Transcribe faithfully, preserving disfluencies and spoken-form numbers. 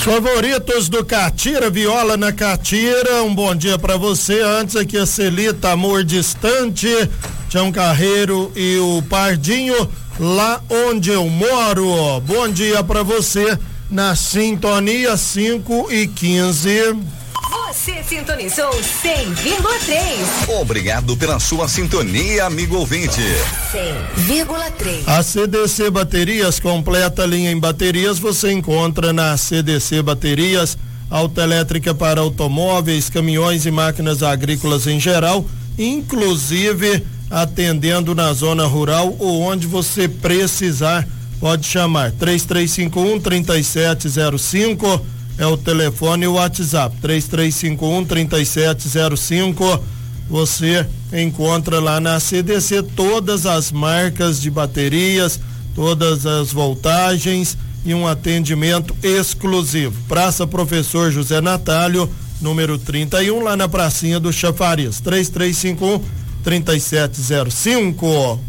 Favoritos do Catira, Viola na Catira, um bom dia para você. Antes aqui a Celita, Amor Distante, Tião Carreiro e o Pardinho, lá onde eu moro. Bom dia para você na sintonia cinco e quinze. Você sintonizou cem vírgula três. Obrigado pela sua sintonia, amigo ouvinte. cem vírgula três. A C D C Baterias, completa linha em baterias, você encontra na C D C Baterias, autoelétrica para automóveis, caminhões e máquinas agrícolas em geral, inclusive atendendo na zona rural ou onde você precisar. Pode chamar três três cinco um, três sete zero cinco. É o telefone e o WhatsApp, três três cinco um, três sete zero cinco. Você encontra lá na C D C todas as marcas de baterias, todas as voltagens e um atendimento exclusivo. Praça Professor José Natálio, número trinta e um, lá na pracinha do Chafariz, três três cinco um, três sete zero cinco.